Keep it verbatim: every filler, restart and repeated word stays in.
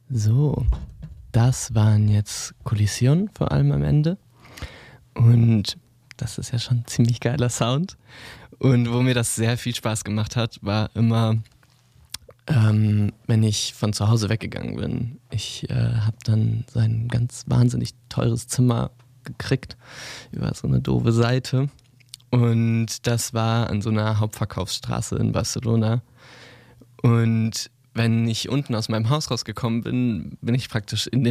So, das waren jetzt Kollisionen vor allem am Ende. Und das ist ja schon ein ziemlich geiler Sound. Und wo mir das sehr viel Spaß gemacht hat, war immer, ähm, wenn ich von zu Hause weggegangen bin. Ich äh, habe dann so ein ganz wahnsinnig teures Zimmer gekriegt über so eine doofe Seite. Und das war an so einer Hauptverkaufsstraße in Barcelona. Und wenn ich unten aus meinem Haus rausgekommen bin, bin ich praktisch in den